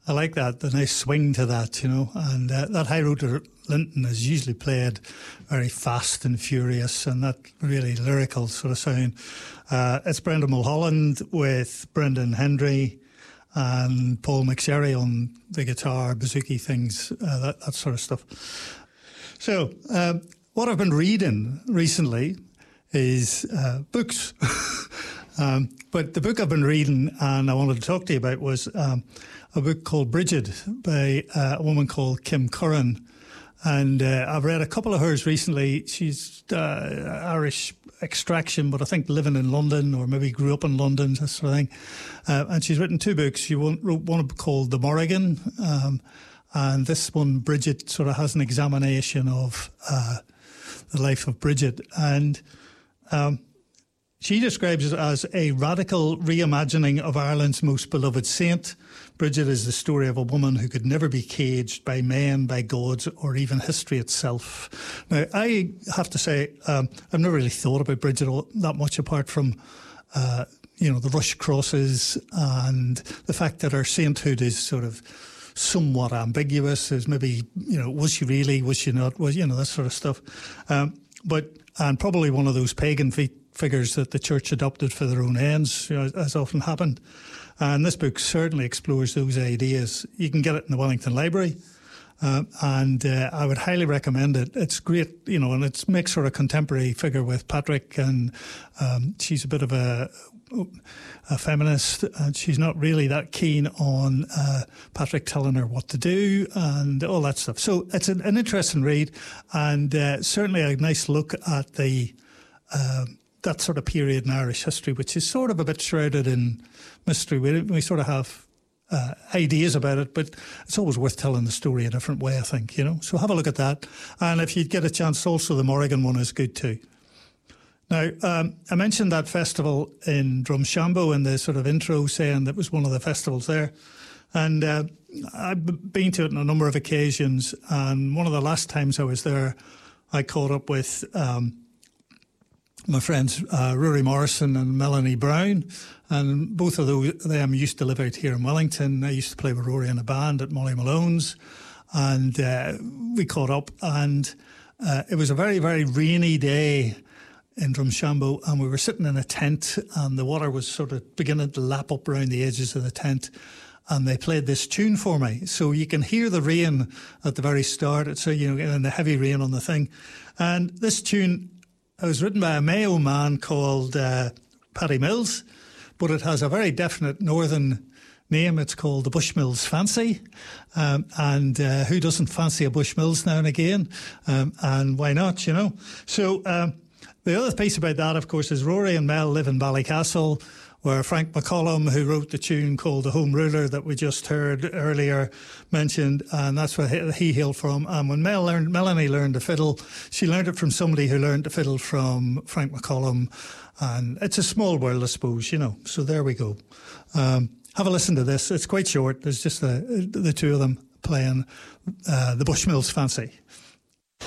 I like that, the nice swing to that, and that High Road to Linton is usually played very fast and furious, and that really lyrical sort of sound. It's Brendan Mulholland with Brendan Hendry and Paul McSherry on the guitar, bouzouki things, that sort of stuff. So, what I've been reading recently is books. But the book I've been reading and I wanted to talk to you about was a book called Bridget by a woman called Kim Curran. And I've read a couple of hers recently. She's Irish extraction, but I think living in London or maybe grew up in London, that sort of thing. And she's written two books. She wrote one called The Morrigan, and this one, Bridget, sort of has an examination of the life of Bridget. And she describes it as a radical reimagining of Ireland's most beloved saint. Bridget is the story of a woman who could never be caged by men, by gods, or even history itself. Now, I have to say, I've never really thought about Bridget that much apart from, the rush crosses and the fact that her sainthood is sort of somewhat ambiguous. There's maybe, was she really, was she not, that sort of stuff. And probably one of those pagan figures that the church adopted for their own ends, as often happened. And this book certainly explores those ideas. You can get it in the Wellington Library, and I would highly recommend it. It's great, and it makes her a contemporary figure with Patrick, and she's a bit of a feminist, and she's not really that keen on Patrick telling her what to do and all that stuff. So it's an interesting read, and certainly a nice look at the that sort of period in Irish history, which is sort of a bit shrouded in mystery. We sort of have ideas about it, but it's always worth telling the story a different way, I think, So have a look at that. And if you get a chance, also the Morrigan one is good too. Now, I mentioned that festival in Drumshanbo in the sort of intro, saying that was one of the festivals there. And I've been to it on a number of occasions. And one of the last times I was there, I caught up with my friends Rory Morrison and Melanie Brown, and both of them used to live out here in Wellington. I used to play with Rory in a band at Molly Malone's, and we caught up, and it was a very, very rainy day in Drumshanbo, and we were sitting in a tent, and the water was sort of beginning to lap up around the edges of the tent, and they played this tune for me. So you can hear the rain at the very start. It's, and the heavy rain on the thing. And this tune, it was written by a Mayo man called Paddy Mills, but it has a very definite northern name. It's called the Bushmills Fancy. And who doesn't fancy a Bushmills now and again? And why not, So the other piece about that, of course, is Rory and Mel live in Ballycastle, where Frank McCollum, who wrote the tune called The Home Ruler that we just heard earlier, mentioned, and that's where he hailed from. And when Melanie learned to fiddle, she learned it from somebody who learned to fiddle from Frank McCollum. And it's a small world, I suppose, So there we go. Have a listen to this. It's quite short. There's just the two of them playing the Bushmills Fancy.